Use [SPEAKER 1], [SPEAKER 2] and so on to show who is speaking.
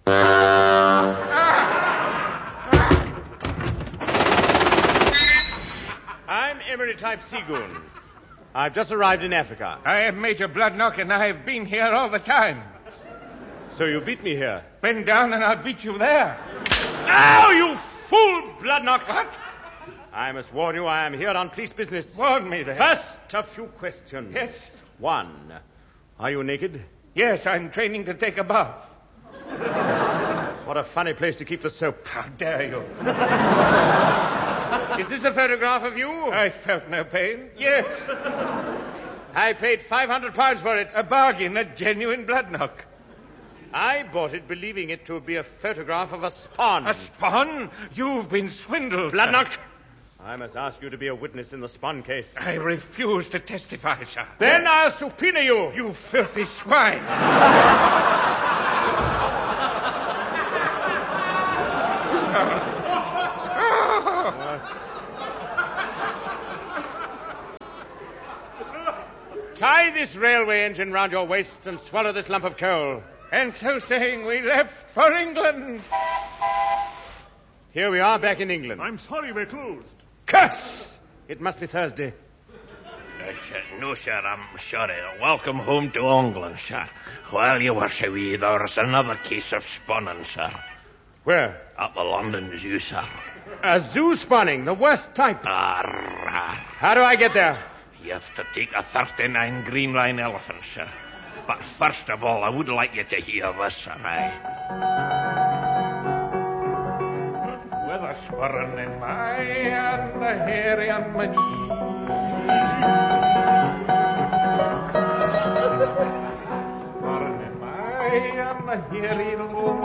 [SPEAKER 1] I'm Emery Type Seagoon. I've just arrived in Africa.
[SPEAKER 2] I am Major Bloodnock, and I've been here all the time.
[SPEAKER 1] So you beat me here?
[SPEAKER 2] Bend down and I'll beat you there.
[SPEAKER 1] Ow, you fool, Bloodnock!
[SPEAKER 2] What?
[SPEAKER 1] I must warn you, I am here on police business.
[SPEAKER 2] Warn me then.
[SPEAKER 1] First, a few questions.
[SPEAKER 2] Yes.
[SPEAKER 1] 1, are you naked?
[SPEAKER 2] Yes, I'm training to take a bath.
[SPEAKER 1] What a funny place to keep the soap.
[SPEAKER 2] How dare you?
[SPEAKER 1] Is this a photograph of you?
[SPEAKER 2] I felt no pain. Yes.
[SPEAKER 1] I paid £500 for it.
[SPEAKER 2] A bargain, a genuine Bloodnock.
[SPEAKER 1] I bought it believing it to be a photograph of a spawn.
[SPEAKER 2] A spawn? You've been swindled.
[SPEAKER 1] Bloodnock! I must ask you to be a witness in the spawn case.
[SPEAKER 2] I refuse to testify, sir.
[SPEAKER 1] Then I'll subpoena you.
[SPEAKER 2] You filthy swine.
[SPEAKER 1] Tie this railway engine round your waist and swallow this lump of coal.
[SPEAKER 2] And so saying, we left for England.
[SPEAKER 1] Here we are back in England.
[SPEAKER 3] I'm sorry we're closed.
[SPEAKER 1] Curse! It must be Thursday.
[SPEAKER 4] No, sir, I'm sorry. Welcome home to England, sir. While you were away, there was another case of spawning, sir.
[SPEAKER 1] Where?
[SPEAKER 4] At the London Zoo, sir.
[SPEAKER 1] A zoo spawning, the worst type. How do I get there?
[SPEAKER 4] You have to take a 39 Green Line elephant, sir. But first of all, I would like you to hear this, sir.
[SPEAKER 2] With a spurring in my and a hairy on my knee. Spurring in my and a hairy little